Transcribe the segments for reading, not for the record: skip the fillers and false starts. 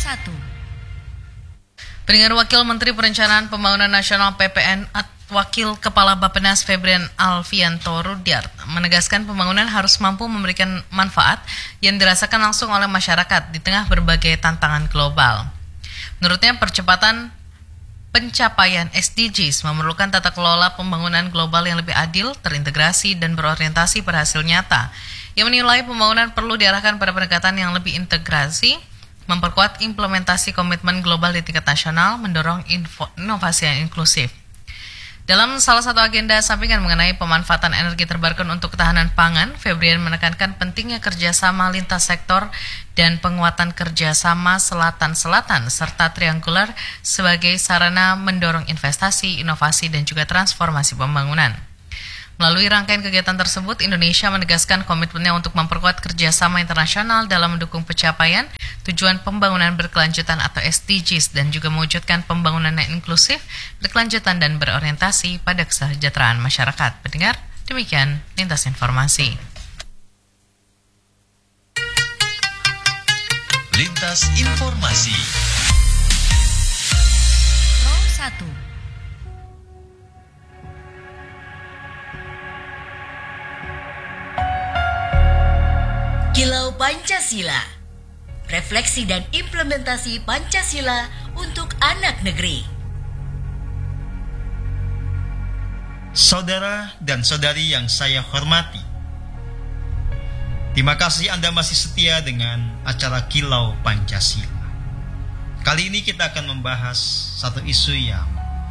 1. Pendengar, Wakil Menteri Perencanaan Pembangunan Nasional PPN Wakil Kepala Bappenas Febrian Alfianto Rudyard menegaskan pembangunan harus mampu memberikan manfaat yang dirasakan langsung oleh masyarakat di tengah berbagai tantangan global. Menurutnya, percepatan pencapaian SDGs memerlukan tata kelola pembangunan global yang lebih adil, terintegrasi, dan berorientasi pada hasil nyata. Ia menilai pembangunan perlu diarahkan pada pendekatan yang lebih integrasi, memperkuat implementasi komitmen global di tingkat nasional, mendorong inovasi yang inklusif. Dalam salah satu agenda sampingan mengenai pemanfaatan energi terbarukan untuk ketahanan pangan, Febrian menekankan pentingnya kerjasama lintas sektor dan penguatan kerjasama selatan-selatan serta triangular sebagai sarana mendorong investasi, inovasi, dan juga transformasi pembangunan. Melalui rangkaian kegiatan tersebut, Indonesia menegaskan komitmennya untuk memperkuat kerjasama internasional dalam mendukung pencapaian tujuan pembangunan berkelanjutan atau SDGs dan juga mewujudkan pembangunan yang inklusif, berkelanjutan, dan berorientasi pada kesejahteraan masyarakat. Pendengar, demikian lintas informasi. Lintas informasi. Row 1. Kilau Pancasila. Refleksi dan implementasi Pancasila untuk anak negeri. Saudara dan saudari yang saya hormati, terima kasih Anda masih setia dengan acara Kilau Pancasila. Kali ini kita akan membahas satu isu yang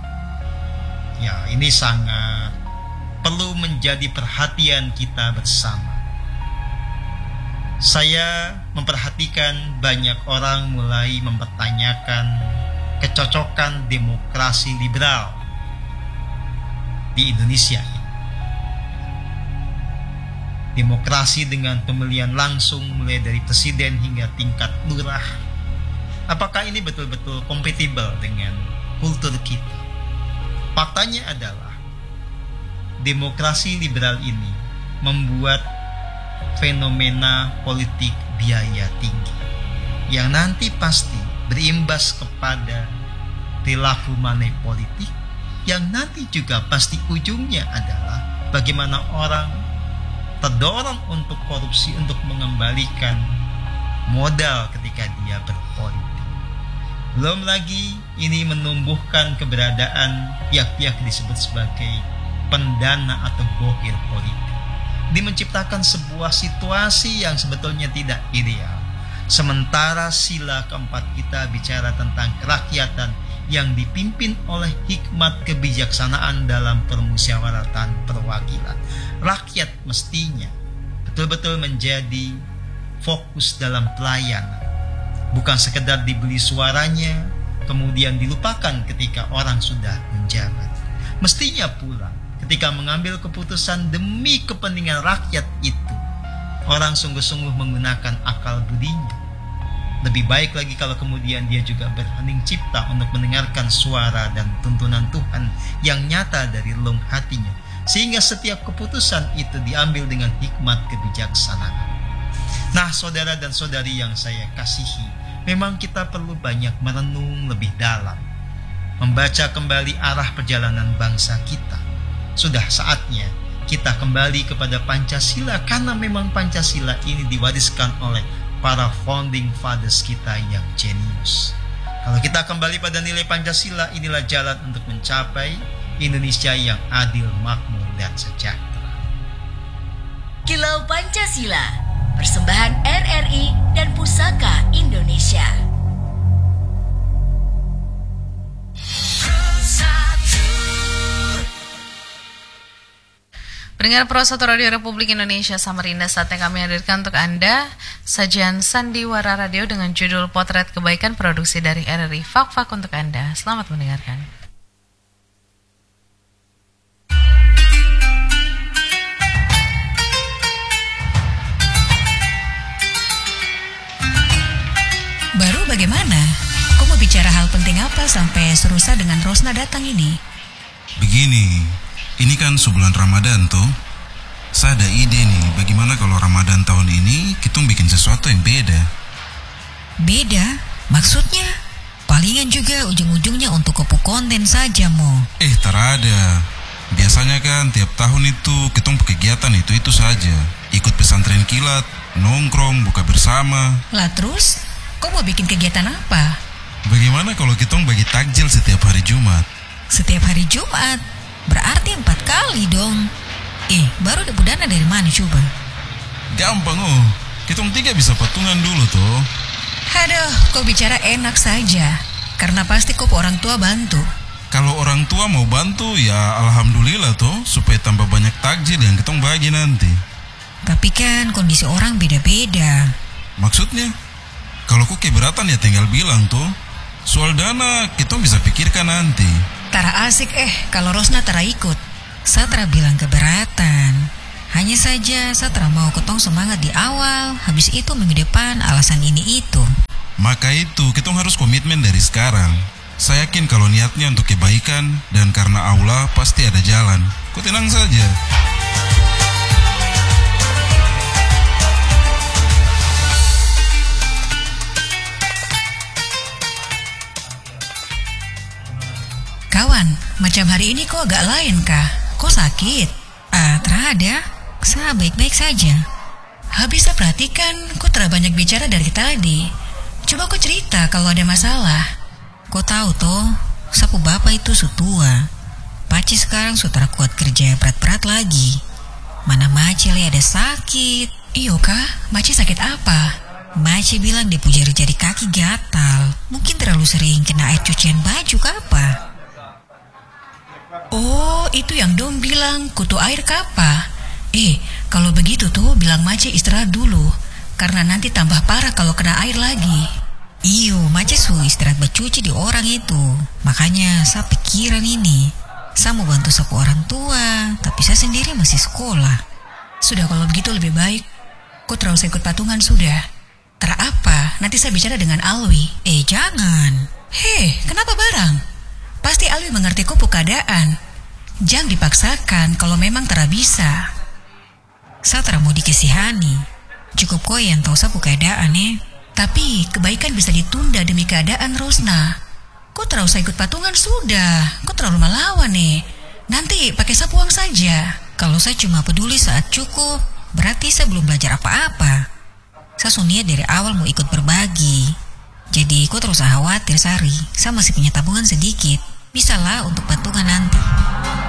ini sangat perlu menjadi perhatian kita bersama. Saya memperhatikan banyak orang mulai mempertanyakan kecocokan demokrasi liberal di Indonesia ini. Demokrasi dengan pemilihan langsung mulai dari presiden hingga tingkat lurah. Apakah ini betul-betul kompatibel dengan kultur kita? Faktanya adalah demokrasi liberal ini membuat fenomena politik biaya tinggi yang nanti pasti berimbas kepada perilaku money politik yang nanti juga pasti ujungnya adalah bagaimana orang terdorong untuk korupsi untuk mengembalikan modal ketika dia berpolitik. Belum lagi ini menumbuhkan keberadaan pihak-pihak disebut sebagai pendana atau bohir politik. Ini menciptakan sebuah situasi yang sebetulnya tidak ideal. Sementara sila keempat kita bicara tentang kerakyatan yang dipimpin oleh hikmat kebijaksanaan dalam permusyawaratan perwakilan. Rakyat mestinya betul-betul menjadi fokus dalam pelayanan. Bukan sekedar dibeli suaranya, kemudian dilupakan ketika orang sudah menjabat. Mestinya pula ketika mengambil keputusan demi kepentingan rakyat itu, orang sungguh-sungguh menggunakan akal budinya. Lebih baik lagi kalau kemudian dia juga berhening cipta untuk mendengarkan suara dan tuntunan Tuhan yang nyata dari relung hatinya, sehingga setiap keputusan itu diambil dengan hikmat kebijaksanaan. Nah, saudara dan saudari yang saya kasihi, memang kita perlu banyak merenung lebih dalam, membaca kembali arah perjalanan bangsa kita. Sudah saatnya kita kembali kepada Pancasila, karena memang Pancasila ini diwariskan oleh para founding fathers kita yang jenius. Kalau kita kembali pada nilai Pancasila, inilah jalan untuk mencapai Indonesia yang adil, makmur, dan sejahtera. Kilau Pancasila, persembahan RRI dan Pusaka Indonesia. Pendengar Pro 1 Radio Republik Indonesia Samarinda, saatnya kami hadirkan untuk Anda sajian Sandiwara Radio dengan judul Potret Kebaikan, produksi dari RRI. Fak-fak untuk Anda. Selamat mendengarkan. Baru bagaimana? Kau mau bicara hal penting apa sampai serusa dengan Rosna datang ini? Begini, ini kan sebulan Ramadan tuh. Saya ada ide nih, bagaimana kalau Ramadan tahun ini kita bikin sesuatu yang beda. Beda? Maksudnya, palingan juga ujung-ujungnya untuk kopu konten saja mo. Terada. Biasanya kan tiap tahun itu ketong kegiatan itu saja. Ikut pesantren kilat, nongkrong, buka bersama. Lah terus, kau mau bikin kegiatan apa? Bagaimana kalau ketong bagi takjil setiap hari Jumat? Setiap hari Jumat? Berarti 4 kali dong. Baru dapat dana dari mana coba? Gampang ketong 3 bisa patungan dulu toh. Aduh, kau bicara enak saja. Karena pasti kau orang tua bantu. Kalau orang tua mau bantu ya alhamdulillah toh, supaya tambah banyak takjil yang ketong bagi nanti. Tapi kan kondisi orang beda-beda. Maksudnya? Kalau kau keberatan ya tinggal bilang toh. Soal dana kita bisa pikirkan nanti. Tara asik kalau Rosna tara ikut. Satra bilang keberatan. Hanya saja Satra mau ketong semangat di awal, habis itu minggu depan alasan ini itu. Maka itu kita harus komitmen dari sekarang. Saya yakin kalau niatnya untuk kebaikan dan karena Allah pasti ada jalan. Kau tenang saja. Kawan, macam hari ini kok agak lain kah? Kok sakit? Terada. Saya baik-baik saja. Habis saya perhatikan, kok banyak bicara dari tadi. Coba kau cerita kalau ada masalah. Kau tahu toh, sapu bapak itu sutua. Paci sekarang sudah kuat kerja berat-berat lagi. Mana Maci ada sakit. Iyo kah? Maci sakit apa? Maci bilang dia jari-jari kaki gatal. Mungkin terlalu sering kena air cucian baju apa? Oh, itu yang Dom bilang kutu air kapa. Kalau begitu tuh bilang Maci istirahat dulu. Karena nanti tambah parah kalau kena air lagi. Iyo, Maci istirahat bercuci di orang itu. Makanya saya pikiran ini. Saya mau bantu sapu orang tua, tapi saya sendiri masih sekolah. Sudah kalau begitu lebih baik. Kau terus ikut patungan sudah. Tera apa? Nanti saya bicara dengan Alwi. Jangan. Kenapa barang? Pasti Alwi mengerti kupu keadaan. Jangan dipaksakan kalau memang tera bisa. Saya tera mau dikasihani. Cukup kau yang tahu sapu keadaan Tapi kebaikan bisa ditunda demi keadaan Rosna. Kau terlalu usah ikut patungan sudah. Kau terlalu melawan Nanti pakai sapu uang saja. Kalau saya cuma peduli saat cukup, berarti saya belum belajar apa-apa. Saya niat dari awal mau ikut berbagi. Jadi kau terus khawatir Sari. Saya masih punya tabungan sedikit. Bisalah untuk patungan nanti.